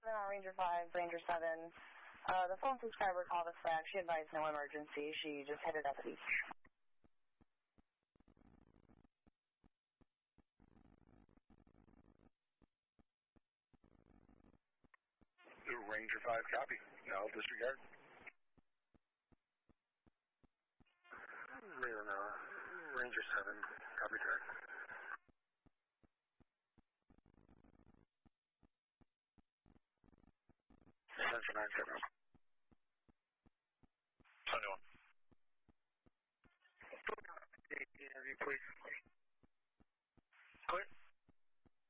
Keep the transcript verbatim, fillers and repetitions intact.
Uh, Ranger five, Ranger seven. Uh, the phone subscriber called us back. She advised no emergency. She just headed up east. Ranger five, copy. Now disregard. Ranger seven, copy track. Central nine seven. seventy-one. Interview, please.